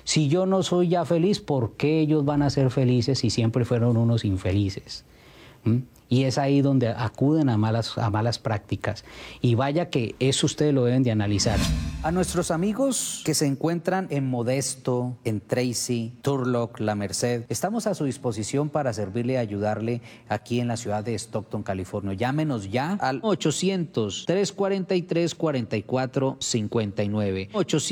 Si yo no soy ya feliz, ¿por qué ellos van a ser felices si siempre fueron unos infelices? Y es ahí donde acuden a malas prácticas. Y vaya que eso ustedes lo deben de analizar. A nuestros amigos que se encuentran en Modesto, en Tracy, Turlock, La Merced, estamos a su disposición para servirle y ayudarle aquí en la ciudad de Stockton, California. Llámenos ya al 800-343-4459.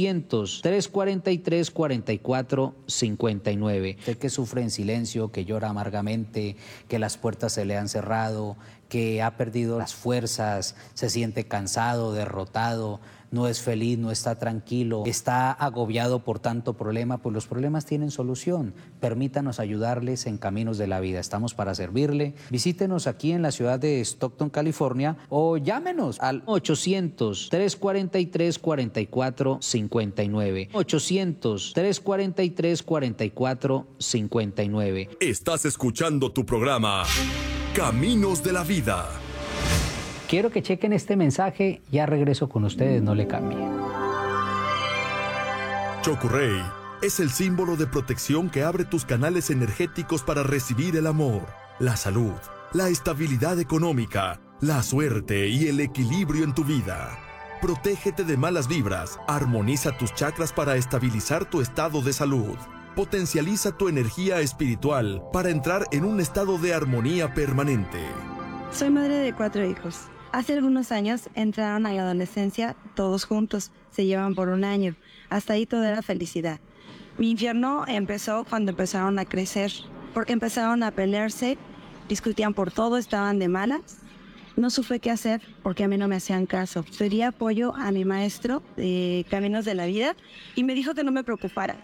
800-343-4459. Usted que sufre en silencio, que llora amargamente, que las puertas se le han cerrado, que ha perdido las fuerzas, se siente cansado, derrotado, no es feliz, no está tranquilo, está agobiado por tanto problema, pues los problemas tienen solución. Permítanos ayudarles en Caminos de la Vida. Estamos para servirle. Visítenos aquí en la ciudad de Stockton, California, o llámenos al 800-343-4459. 800-343-4459. Estás escuchando tu programa Caminos de la Vida. Quiero que chequen este mensaje, ya regreso con ustedes, no le cambien. Chokurey es el símbolo de protección que abre tus canales energéticos para recibir el amor, la salud, la estabilidad económica, la suerte y el equilibrio en tu vida. Protégete de malas vibras, armoniza tus chakras para estabilizar tu estado de salud. Potencializa tu energía espiritual para entrar en un estado de armonía permanente. Soy madre de 4 hijos. Hace algunos años entraron a la adolescencia todos juntos, se llevan por 1 año. Hasta ahí todo era felicidad. Mi infierno empezó cuando empezaron a crecer, porque empezaron a pelearse, discutían por todo, estaban de malas. No supe qué hacer porque a mí no me hacían caso. Pedí apoyo a mi maestro de Caminos de la Vida y me dijo que no me preocupara,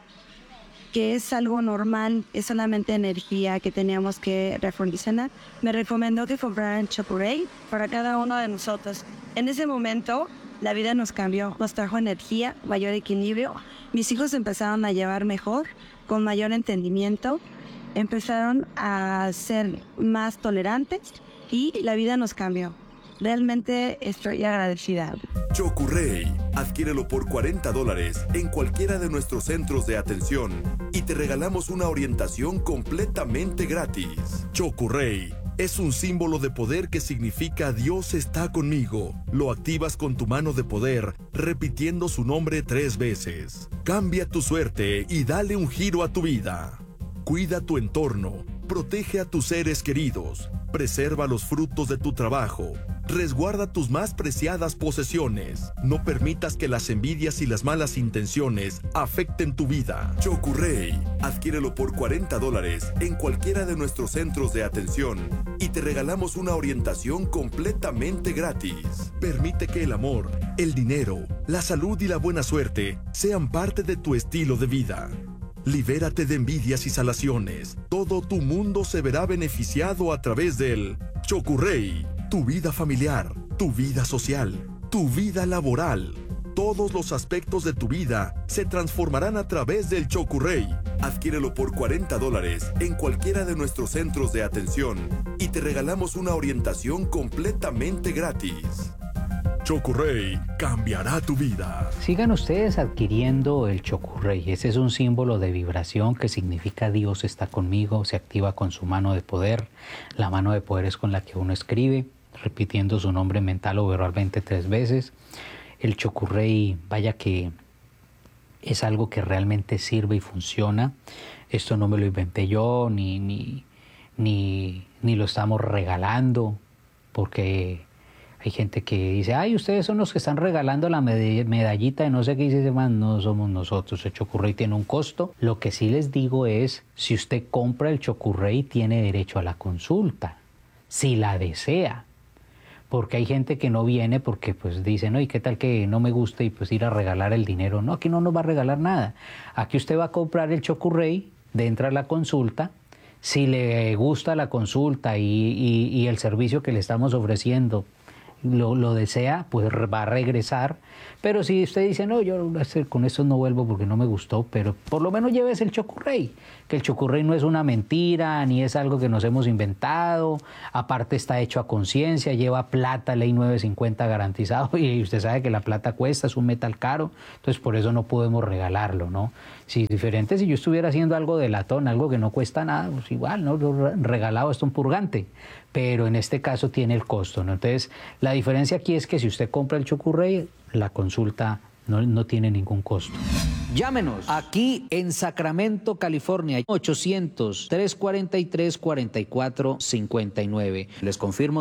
que es algo normal, es solamente energía que teníamos que reflexionar. Me recomendó que compraran Chokurey para cada uno de nosotros. En ese momento, la vida nos cambió, nos trajo energía, mayor equilibrio. Mis hijos empezaron a llevar mejor, con mayor entendimiento, empezaron a ser más tolerantes y la vida nos cambió. Realmente estoy agradecida. Chokurey, adquiérelo por $40 en cualquiera de nuestros centros de atención y te regalamos una orientación completamente gratis. Chokurey es un símbolo de poder que significa Dios está conmigo. Lo activas con tu mano de poder, repitiendo su nombre 3 veces. Cambia tu suerte y dale un giro a tu vida. Cuida tu entorno, protege a tus seres queridos, preserva los frutos de tu trabajo, resguarda tus más preciadas posesiones. No permitas que las envidias y las malas intenciones afecten tu vida. Chokurey, adquiérelo por $40 en cualquiera de nuestros centros de atención y te regalamos una orientación completamente gratis. Permite que el amor, el dinero, la salud y la buena suerte sean parte de tu estilo de vida. Libérate de envidias y salaciones. Todo tu mundo se verá beneficiado a través del Chokurey. Tu vida familiar, tu vida social, tu vida laboral. Todos los aspectos de tu vida se transformarán a través del Chokurey. Adquiérelo por $40 en cualquiera de nuestros centros de atención y te regalamos una orientación completamente gratis. Chokurey cambiará tu vida. Sigan ustedes adquiriendo el Chokurey. Ese es un símbolo de vibración que significa Dios está conmigo. Se activa con su mano de poder. La mano de poder es con la que uno escribe, repitiendo su nombre mental o verbalmente 3 veces. El Chokurey, vaya que es algo que realmente sirve y funciona. Esto no me lo inventé yo, ni lo estamos regalando, porque hay gente que dice, ay, ustedes son los que están regalando la medallita de no sé qué, dice, man, no somos nosotros. El Chokurey tiene un costo. Lo que sí les digo es, si usted compra el Chokurey, tiene derecho a la consulta, si la desea. Porque hay gente que no viene porque pues dice, no, ¿y qué tal que no me guste y pues ir a regalar el dinero? No, aquí no nos va a regalar nada. Aquí usted va a comprar el Chokurey, entra a la consulta. Si le gusta la consulta y el servicio que le estamos ofreciendo lo desea, pues va a regresar. Pero si usted dice, no, yo con esto no vuelvo porque no me gustó, pero por lo menos lleves el Chokurrey, que el Chokurrey no es una mentira, ni es algo que nos hemos inventado, aparte está hecho a conciencia, lleva plata, ley 950 garantizado, y usted sabe que la plata cuesta, es un metal caro, entonces por eso no podemos regalarlo, ¿no? Si es diferente, si yo estuviera haciendo algo de latón, algo que no cuesta nada, pues igual, ¿no? Lo regalado es un purgante, pero en este caso tiene el costo, ¿no? Entonces, la diferencia aquí es que si usted compra el Chokurrey, la consulta no tiene ningún costo. Llámenos aquí en Sacramento, California, 800-343-4459. Les confirmo,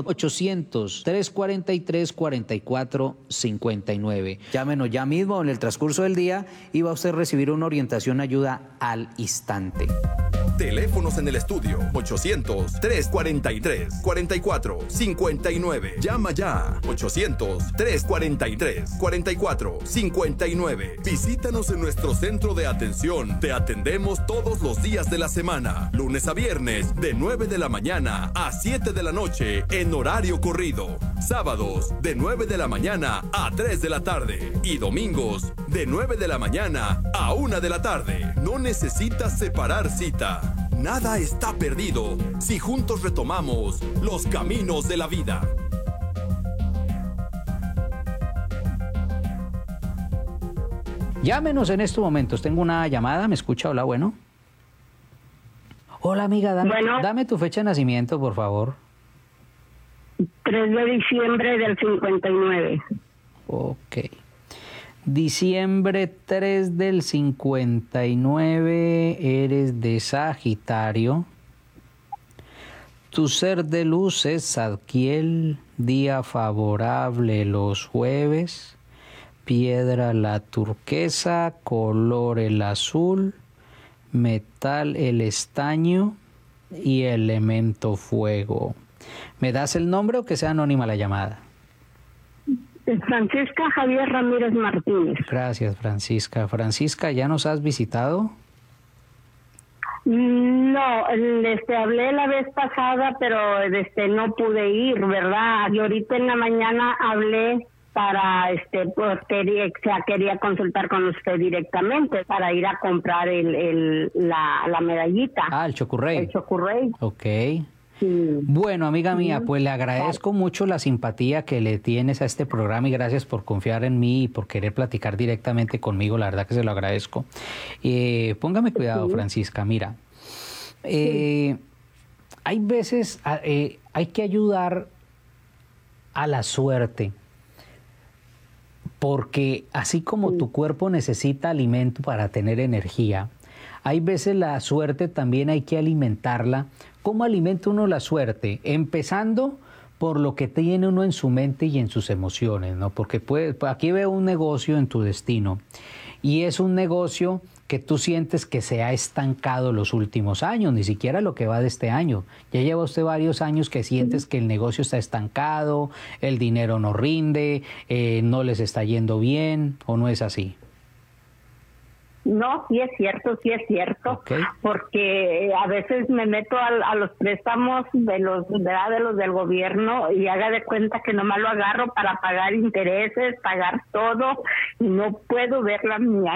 800-343-4459. Llámenos ya mismo en el transcurso del día y va a usted recibir una orientación, ayuda al instante. Teléfonos en el estudio 800-343-4459. Llama ya 800-343-4459. Visítanos en nuestro centro de atención. Te atendemos todos los días de la semana, lunes a viernes de 9 de la mañana a 7 de la noche en horario corrido. Sábados de 9 de la mañana a 3 de la tarde y domingos de 9 de la mañana a 1 de la tarde. No necesitas separar cita. Nada está perdido si juntos retomamos los caminos de la vida. Llámenos en estos momentos. Tengo una llamada. ¿Me escucha? Hola, bueno. Hola, amiga. Dame tu fecha de nacimiento, por favor. 3 de diciembre del 59. Ok. Diciembre 3 del 59, eres de Sagitario. Tu ser de luz es Zadkiel, día favorable los jueves, piedra la turquesa, color el azul, metal el estaño y elemento fuego. ¿Me das el nombre o que sea anónima la llamada? Francisca Javier Ramírez Martínez. Gracias, Francisca. Francisca, ¿ya nos has visitado? No, hablé la vez pasada, pero no pude ir, ¿verdad? Y ahorita en la mañana hablé para, pues quería consultar con usted directamente para ir a comprar la medallita. Ah, el Chokurrey. El Chokurrey. Ok. Sí. Bueno, amiga mía, pues le agradezco mucho la simpatía que le tienes a este programa y gracias por confiar en mí y por querer platicar directamente conmigo, la verdad que se lo agradezco. Póngame cuidado, Francisca, mira, hay veces hay que ayudar a la suerte, porque así como tu cuerpo necesita alimento para tener energía, hay veces la suerte también hay que alimentarla. ¿Cómo alimenta uno la suerte? Empezando por lo que tiene uno en su mente y en sus emociones, ¿no? Porque aquí veo un negocio en tu destino y es un negocio que tú sientes que se ha estancado los últimos años, ni siquiera lo que va de este año. Ya lleva usted varios años que sientes que el negocio está estancado, el dinero no rinde, no les está yendo bien, ¿o no es así? No, sí es cierto, Okay. Porque a veces me meto a los préstamos de los del gobierno y haga de cuenta que nomás lo agarro para pagar intereses, pagar todo y no puedo ver la mía.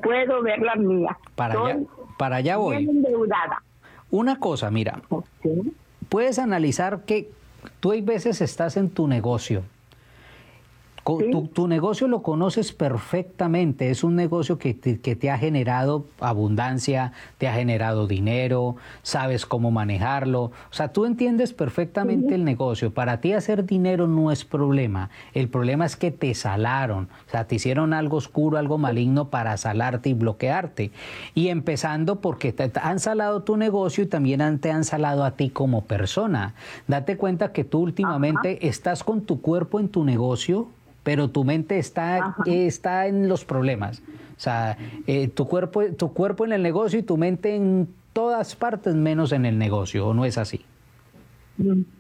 Para allá voy. Bien endeudada. Una cosa, mira, Okay. puedes analizar que tú hay veces estás en tu negocio. Sí. Tu negocio lo conoces perfectamente, es un negocio que te ha generado abundancia, te ha generado dinero, sabes cómo manejarlo, o sea, tú entiendes perfectamente el negocio, para ti hacer dinero no es problema, el problema es que te salaron, o sea, te hicieron algo oscuro, algo maligno para salarte y bloquearte, y empezando porque te han salado tu negocio y también te han salado a ti como persona. Date cuenta que tú últimamente estás con tu cuerpo en tu negocio, pero tu mente está en los problemas. O sea, tu cuerpo en el negocio y tu mente en todas partes menos en el negocio, ¿o no es así?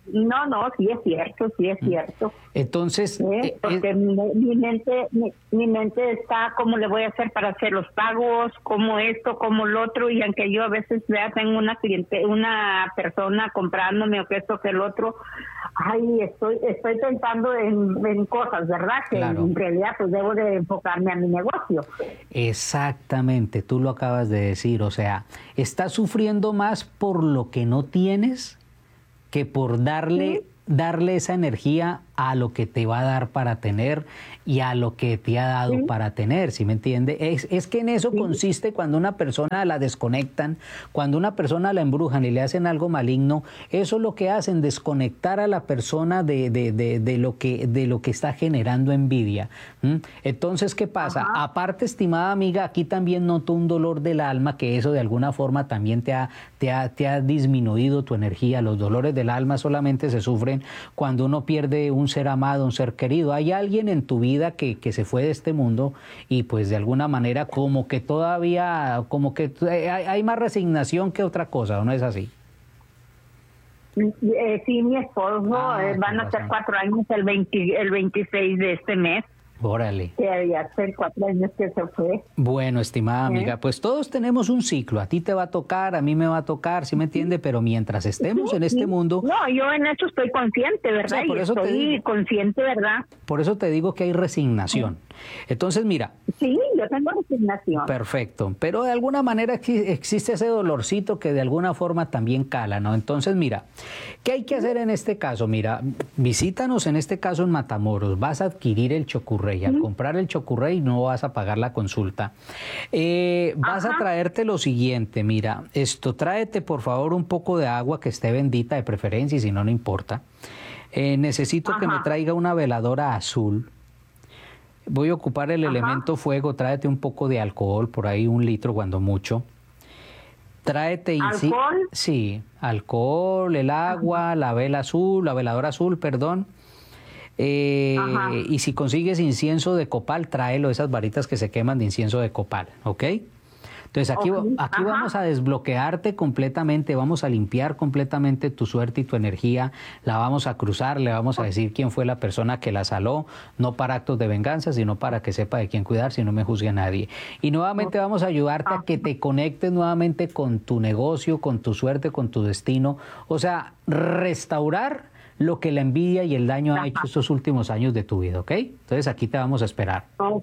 No, sí es cierto, sí es cierto. Entonces, porque mi mente está, ¿cómo le voy a hacer para hacer los pagos? ¿Cómo esto, cómo lo otro? Y aunque yo a veces vea, tengo una persona comprándome o que esto, que el otro, ay, estoy pensando en cosas, ¿verdad? Que claro, en realidad pues debo de enfocarme a mi negocio. Exactamente, tú lo acabas de decir, o sea, estás sufriendo más por lo que no tienes que por darle esa energía a lo que te va a dar para tener y a lo que te ha dado para tener, ¿sí me entiende? Es que en eso consiste cuando una persona la desconectan, cuando una persona la embrujan y le hacen algo maligno, eso es lo que hacen, desconectar a la persona de lo que está generando envidia. Entonces, ¿qué pasa? Aparte, estimada amiga, aquí también noto un dolor del alma, que eso de alguna forma también te ha disminuido tu energía. Los dolores del alma solamente se sufren cuando uno pierde un ser amado, un ser querido. Hay alguien en tu vida que se fue de este mundo y pues de alguna manera como que todavía, como que hay más resignación que otra cosa, ¿o no es así? Sí, mi esposo, van a ser 4 años el 26 de este mes. Órale. Que hace 4 años que se fue. Bueno, estimada amiga, pues todos tenemos un ciclo. A ti te va a tocar, a mí me va a tocar, ¿sí me entiende? Pero mientras estemos en este mundo... No, yo en eso estoy consciente, ¿verdad? O sea, por eso estoy consciente, ¿verdad? Por eso te digo que hay resignación. Entonces, mira... Sí, yo tengo resignación. Perfecto, pero de alguna manera existe ese dolorcito que de alguna forma también cala, ¿no? Entonces, mira, ¿qué hay que hacer en este caso? Mira, visítanos en este caso en Matamoros, vas a adquirir el Chocurrey. Al comprar el Chocurrey no vas a pagar la consulta. Vas a traerte lo siguiente, mira, tráete por favor un poco de agua que esté bendita de preferencia y si no, no importa. Necesito que me traiga una veladora azul. Voy a ocupar el elemento fuego, tráete un poco de alcohol, por ahí 1 litro cuando mucho. Tráete... ¿Alcohol? Sí, alcohol, el agua, la veladora azul, perdón. Y si consigues incienso de copal, tráelo, esas varitas que se queman de incienso de copal, ¿ok? Entonces aquí vamos a desbloquearte completamente, vamos a limpiar completamente tu suerte y tu energía, la vamos a cruzar, le vamos a decir quién fue la persona que la saló, no para actos de venganza, sino para que sepa de quién cuidar, si no me juzgue a nadie. Y nuevamente vamos a ayudarte a que te conectes nuevamente con tu negocio, con tu suerte, con tu destino, o sea, restaurar lo que la envidia y el daño ha hecho estos últimos años de tu vida, ¿ok? Entonces aquí te vamos a esperar.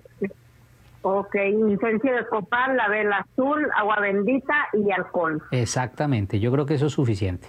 Ok, incienso de copal, la vela azul, agua bendita y alcohol. Exactamente, yo creo que eso es suficiente.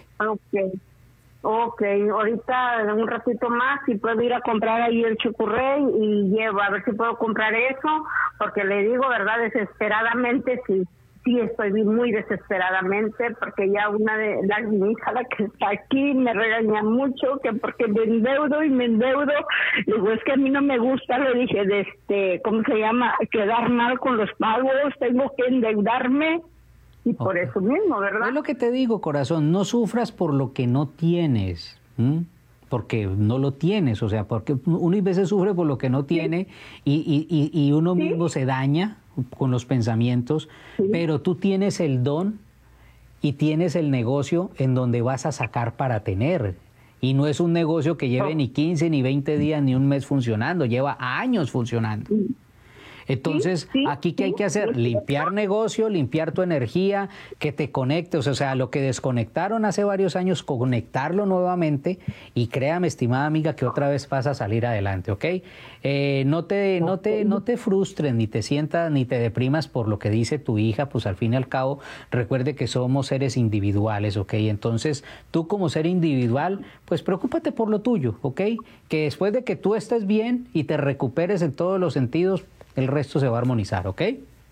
Ok, ahorita en un ratito más si puedo ir a comprar ahí el Chocurrey y llevo a ver si puedo comprar eso, porque le digo, verdad, desesperadamente sí estoy muy desesperadamente, porque ya una de mi hija, la que está aquí, me regaña mucho, que porque me endeudo. Digo, es que a mí no me gusta, le dije, ¿cómo se llama? Quedar mal con los pagos, tengo que endeudarme, y por eso mismo, ¿verdad? Es lo que te digo, corazón, no sufras por lo que no tienes, porque no lo tienes, o sea, porque uno a veces sufre por lo que no tiene y uno mismo se daña con los pensamientos, pero tú tienes el don y tienes el negocio en donde vas a sacar para tener. Y no es un negocio que lleve ni 15, ni 20 días, ni un mes funcionando, lleva años funcionando. Entonces, aquí ¿qué hay que hacer? Limpiar negocio, limpiar tu energía, que te conectes, o sea, lo que desconectaron hace varios años, conectarlo nuevamente y créame, estimada amiga, que otra vez vas a salir adelante, ¿ok? No te frustres, ni te sientas, ni te deprimas por lo que dice tu hija, pues al fin y al cabo, recuerde que somos seres individuales, ¿ok? Entonces, tú como ser individual, pues preocúpate por lo tuyo, ¿ok? Que después de que tú estés bien y te recuperes en todos los sentidos, el resto se va a armonizar, ¿ok?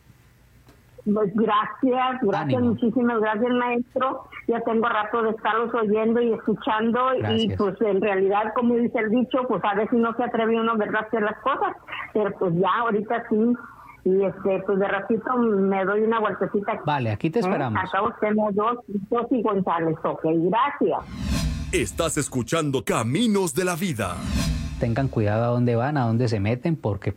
Pues gracias, muchísimas gracias, maestro. Ya tengo rato de estarlos oyendo y escuchando. Gracias. Y pues en realidad, como dice el dicho, pues a veces no se atreve uno, ¿verdad?, a hacer las cosas, pero pues ya ahorita sí. Y pues de ratito me doy una vueltecita. Vale, aquí te esperamos. Acá tenemos dos y González, ok, gracias. Estás escuchando Caminos de la Vida. Tengan cuidado a dónde van, a dónde se meten, porque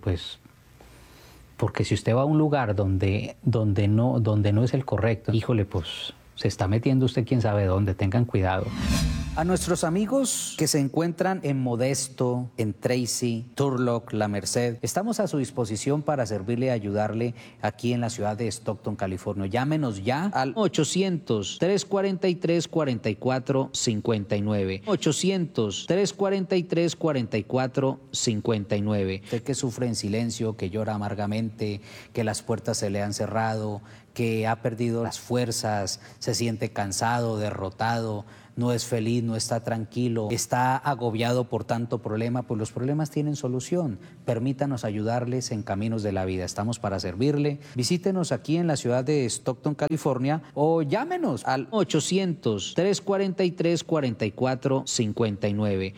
si usted va a un lugar donde no es el correcto, híjole, pues se está metiendo usted quién sabe dónde, tengan cuidado. A nuestros amigos que se encuentran en Modesto, en Tracy, Turlock, La Merced, estamos a su disposición para servirle y ayudarle aquí en la ciudad de Stockton, California. Llámenos ya al 800-343-4459. 800-343-4459. Usted que sufre en silencio, que llora amargamente, que las puertas se le han cerrado, que ha perdido las fuerzas, se siente cansado, derrotado, no es feliz, no está tranquilo, está agobiado por tanto problema, pues los problemas tienen solución. Permítanos ayudarles en Caminos de la Vida. Estamos para servirle. Visítenos aquí en la ciudad de Stockton, California, o llámenos al 800-343-4459.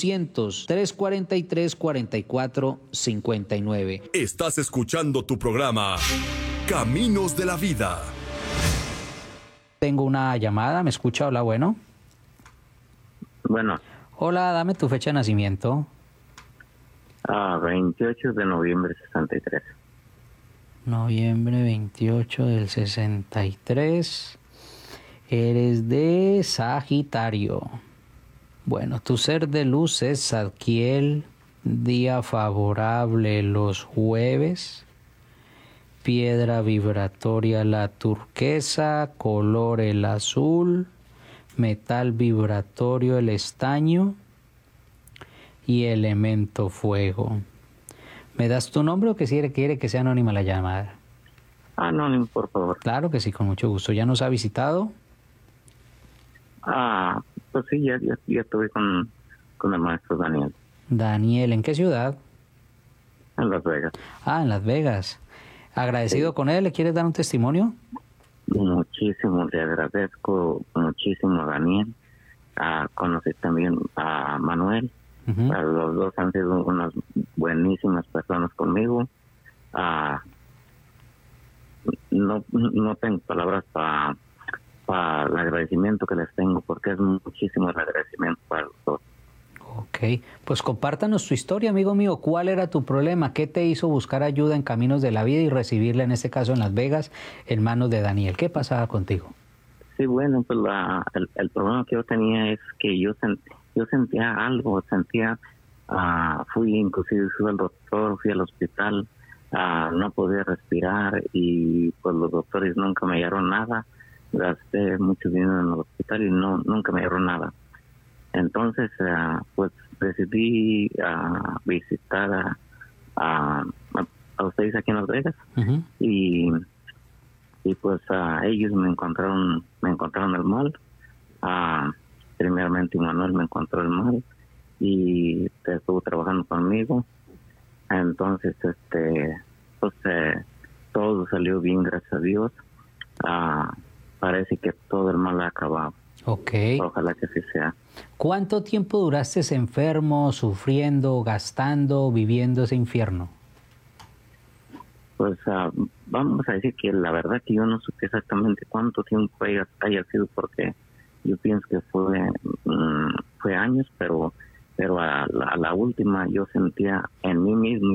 800-343-4459. Estás escuchando tu programa Caminos de la Vida. Tengo una llamada, ¿me escucha? Hola, bueno. Bueno. Hola, dame tu fecha de nacimiento. 28 de noviembre 63. Noviembre 28 del 63. Eres de Sagitario. Bueno, tu ser de luz es Zadkiel. Día favorable los jueves. Piedra vibratoria la turquesa. Color el azul. Metal vibratorio el estaño y elemento fuego. ¿Me das tu nombre o que si quiere que sea anónima la llamada? Anónimo, por favor. Claro que sí, con mucho gusto. ¿Ya nos ha visitado? Pues sí, ya estuve con el maestro Daniel. Daniel, ¿en qué ciudad? En Las Vegas. En Las Vegas. ¿Agradecido con él? ¿Le quieres dar un testimonio? Muchísimo, le agradezco muchísimo a Daniel. Conocí también a Manuel. Los dos han sido unas buenísimas personas conmigo. No tengo palabras para el agradecimiento que les tengo, porque es muchísimo el agradecimiento para los dos. Ok, pues compártanos tu historia, amigo mío. ¿Cuál era tu problema? ¿Qué te hizo buscar ayuda en Caminos de la Vida y recibirla, en este caso en Las Vegas, en manos de Daniel? ¿Qué pasaba contigo? Sí, bueno, pues el problema que yo tenía es que yo sentía algo, inclusive fui al doctor, fui al hospital, no podía respirar y pues los doctores nunca me hallaron nada. Gasté mucho dinero en el hospital y nunca me hallaron nada. Entonces, pues decidí visitar a ustedes aquí en Las Vegas. Y pues ellos me encontraron el mal. Primeramente Manuel me encontró el mal y estuvo trabajando conmigo. Entonces, pues todo salió bien, gracias a Dios. Parece que todo el mal ha acabado. Ok. Ojalá que así sea. ¿Cuánto tiempo duraste enfermo, sufriendo, gastando, viviendo ese infierno? Pues vamos a decir que la verdad que yo no supe exactamente cuánto tiempo haya sido, porque yo pienso que fue años, pero a la última yo sentía en mí mismo,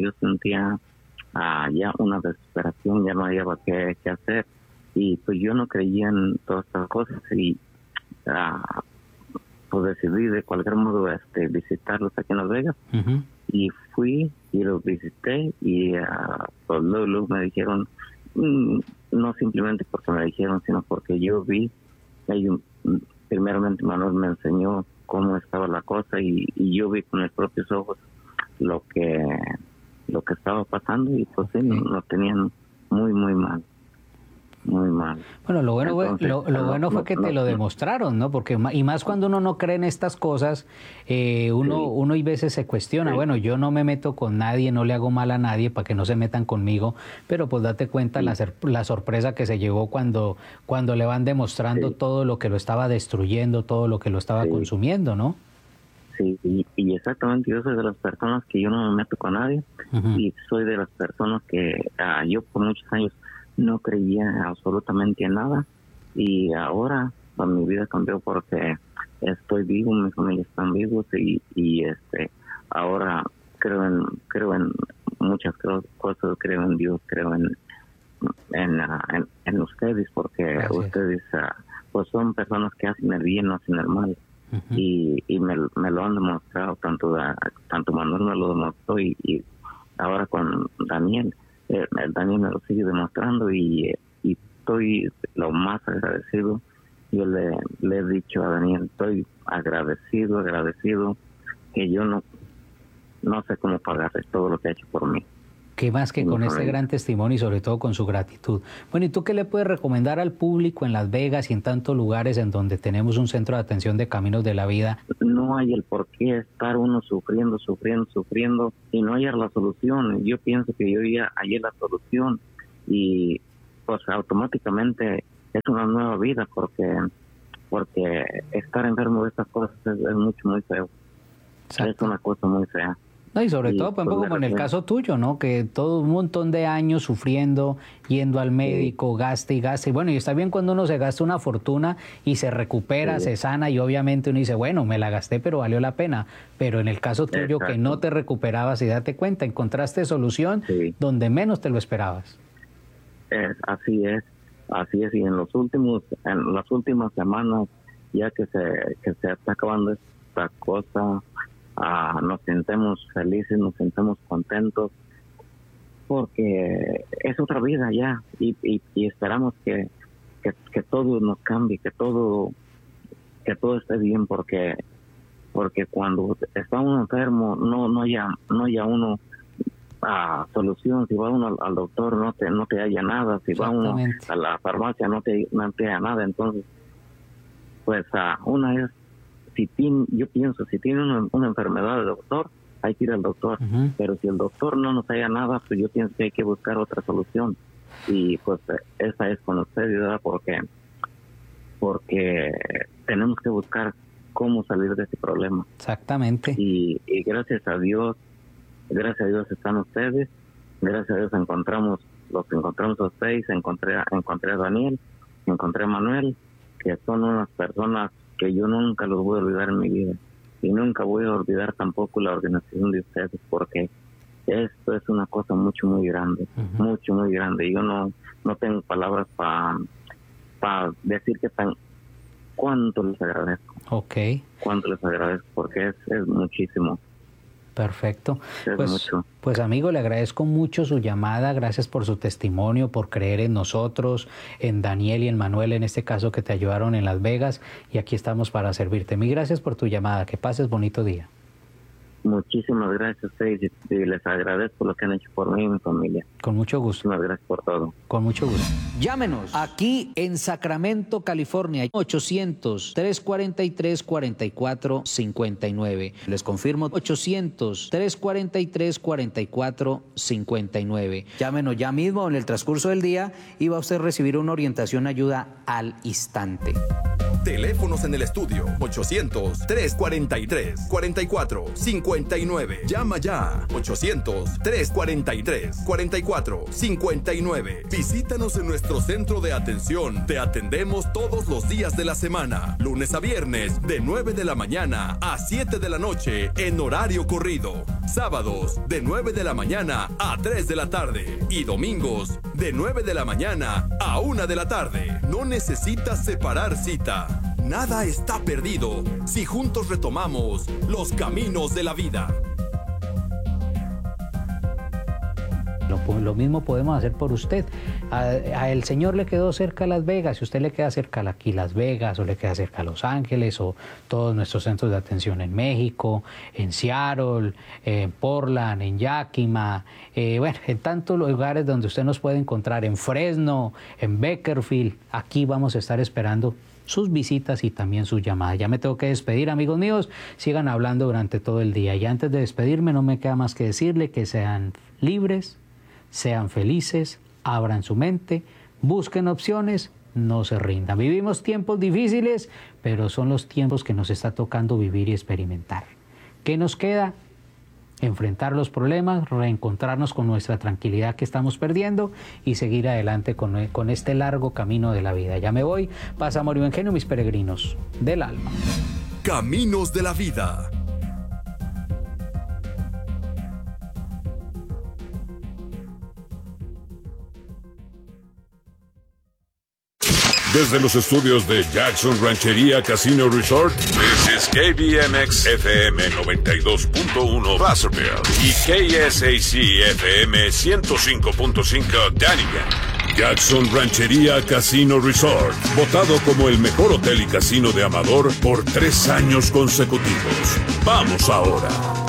ya una desesperación, ya no había qué hacer, y pues yo no creía en todas estas cosas y pues decidí de cualquier modo visitarlos aquí en Las Vegas. Y fui y los visité y pues luego me dijeron, no simplemente porque me dijeron, sino porque yo vi, primeramente Manuel me enseñó cómo estaba la cosa y yo vi con mis propios ojos lo que estaba pasando y pues sí, lo tenían muy mal. Muy mal. Bueno, lo bueno fue que te lo demostraron, ¿no? Porque y más cuando uno no cree en estas cosas, uno y veces se cuestiona, bueno, yo no me meto con nadie, no le hago mal a nadie para que no se metan conmigo, pero pues date cuenta la sorpresa que se llevó cuando le van demostrando todo lo que lo estaba destruyendo, todo lo que lo estaba consumiendo, ¿no? Sí, y exactamente, yo soy de las personas que yo no me meto con nadie y soy de las personas que yo por muchos años no creía absolutamente en nada y ahora pues, mi vida cambió porque estoy vivo, mi familia están vivos y ahora creo en muchas cosas, creo en Dios, creo en ustedes, porque ustedes pues son personas que hacen el bien, no hacen el mal. y me lo han demostrado, tanto Manuel me lo demostró y ahora con Daniel, Daniel me lo sigue demostrando y estoy lo más agradecido. Yo le he dicho a Daniel, estoy agradecido, que yo no sé cómo pagarle todo lo que ha hecho por mí. ¿Qué más que con este gran testimonio y sobre todo con su gratitud? Bueno, ¿y tú qué le puedes recomendar al público en Las Vegas y en tantos lugares en donde tenemos un centro de atención de Caminos de la Vida? No hay el por qué estar uno sufriendo y no hallar la solución. Yo pienso que yo ya hallé la solución y pues automáticamente es una nueva vida porque estar enfermo de estas cosas es mucho, muy feo. Exacto. Es una cosa muy fea. No, y sobre todo, por ejemplo, como en el caso tuyo, ¿no? Que todo un montón de años sufriendo, yendo al médico, gaste y gaste. Y bueno, y está bien cuando uno se gasta una fortuna y se recupera, se sana, y obviamente uno dice, bueno, me la gasté, pero valió la pena. Pero en el caso tuyo, que no te recuperabas y date cuenta, encontraste solución donde menos te lo esperabas. Así es. Y en las últimas semanas, ya que se está acabando esta cosa, nos sentemos felices, nos sentemos contentos, porque es otra vida ya, y esperamos que todo nos cambie, que todo esté bien, porque cuando está uno enfermo no haya uno solución. Si va uno al doctor no te haya nada, si va uno a la farmacia no te haya nada. Entonces pues una es, yo pienso, si tiene una enfermedad de doctor, hay que ir al doctor. Pero si el doctor no nos haya nada, pues yo pienso que hay que buscar otra solución. Y pues esa es con usted, ¿verdad? Porque tenemos que buscar cómo salir de ese problema. Exactamente. Y gracias a Dios están ustedes. Gracias a Dios encontramos a ustedes, encontré a Daniel, encontré a Manuel, que son unas personas que yo nunca los voy a olvidar en mi vida, y nunca voy a olvidar tampoco la organización de ustedes, porque esto es una cosa mucho, muy grande, mucho, muy grande. Yo no tengo palabras para decir cuánto les agradezco. Cuánto les agradezco, porque es muchísimo. Perfecto. Pues amigo, le agradezco mucho su llamada, gracias por su testimonio, por creer en nosotros, en Daniel y en Manuel, en este caso, que te ayudaron en Las Vegas, y aquí estamos para servirte. Mil gracias por tu llamada, que pases bonito día. Muchísimas gracias a ustedes y les agradezco lo que han hecho por mí y mi familia. Con mucho gusto. Muchísimas gracias por todo. Con mucho gusto. Llámenos aquí en Sacramento, California, 800-343-4459. Les confirmo, 800-343-4459. Llámenos ya mismo en el transcurso del día y va a usted recibir una orientación, ayuda al instante. Teléfonos en el estudio 800-343-4459. Llama ya 800-343-4459. Visítanos en nuestro centro de atención. Te atendemos todos los días de la semana, lunes a viernes de 9 de la mañana a 7 de la noche en horario corrido. Sábados de 9 de la mañana a 3 de la tarde y domingos de 9 de la mañana a 1 de la tarde. No necesitas separar cita. Nada está perdido si juntos retomamos los caminos de la vida. Lo mismo podemos hacer por usted. A el Señor le quedó cerca Las Vegas. Si usted le queda cerca aquí Las Vegas, o le queda cerca Los Ángeles, o todos nuestros centros de atención en México, en Seattle, en Portland, en Yakima, bueno, en tantos lugares donde usted nos puede encontrar, en Fresno, en Bakersfield, aquí vamos a estar esperando sus visitas y también sus llamadas. Ya me tengo que despedir, amigos míos. Sigan hablando durante todo el día. Y antes de despedirme, no me queda más que decirle que sean libres, sean felices, abran su mente, busquen opciones, no se rindan. Vivimos tiempos difíciles, pero son los tiempos que nos está tocando vivir y experimentar. ¿Qué nos queda? Enfrentar los problemas, reencontrarnos con nuestra tranquilidad que estamos perdiendo y seguir adelante con este largo camino de la vida. Ya me voy. Paz, amor y buen genio, mis peregrinos del alma. Caminos de la vida. Desde los estudios de Jackson Ranchería Casino Resort, this is KBMX FM 92.1 Placerville y KSAC FM 105.5 Daniel. Jackson Ranchería Casino Resort, votado como el mejor hotel y casino de Amador por 3 años consecutivos. Vamos ahora.